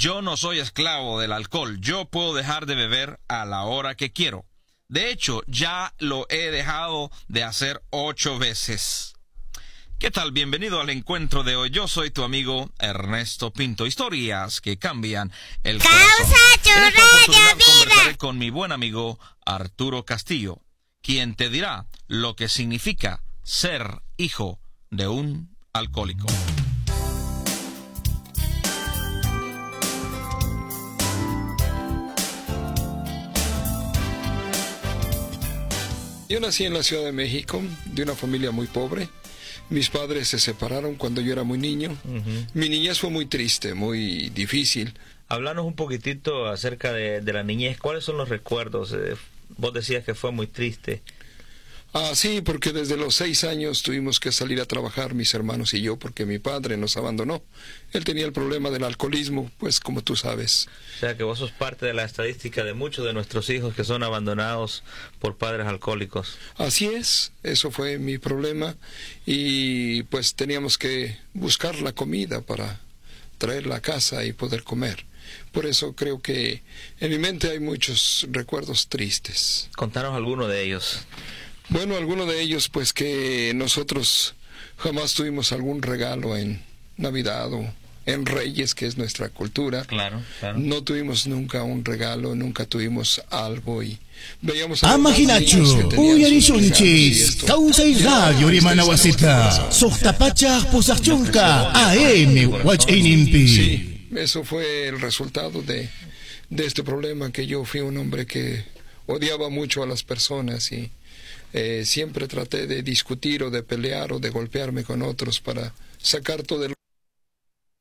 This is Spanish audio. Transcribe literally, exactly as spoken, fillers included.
yo no soy esclavo del alcohol. Yo puedo dejar de beber a la hora que quiero. De hecho, ya lo he dejado de hacer ocho veces. ¿Qué tal? Bienvenido al encuentro de hoy. Yo soy tu amigo Ernesto Pinto. Historias que cambian el corazón. En esta oportunidad conversaré con mi buen amigo Arturo Castillo, quien te dirá lo que significa ser hijo de un alcohólico. Yo nací en la Ciudad de México, de una familia muy pobre. Mis padres se separaron cuando yo era muy niño. Uh-huh. Mi niñez fue muy triste, muy difícil. Háblanos un poquitito acerca de, de la niñez. ¿Cuáles son los recuerdos? Eh, vos decías que fue muy triste. Ah, sí, porque desde los seis años tuvimos que salir a trabajar, mis hermanos y yo, porque mi padre nos abandonó. Él tenía el problema del alcoholismo, pues como tú sabes. O sea que vos sos parte de la estadística de muchos de nuestros hijos que son abandonados por padres alcohólicos. Así es, eso fue mi problema, y pues teníamos que buscar la comida para traerla a casa y poder comer. Por eso creo que en mi mente hay muchos recuerdos tristes. Contanos alguno de ellos. Bueno, alguno de ellos, pues que nosotros jamás tuvimos algún regalo en Navidad o en Reyes, que es nuestra cultura. Claro, claro. No tuvimos nunca un regalo, nunca tuvimos algo y veíamos a Amahinacho, Uyarichunchis, Causa y Radio de Manawasita, Sochtapachas Posachunca, A M, Huachinimpi. Sí, eso fue el resultado de, de este problema, que yo fui un hombre que odiaba mucho a las personas y Eh, siempre traté de discutir o de pelear o de golpearme con otros para sacar todo el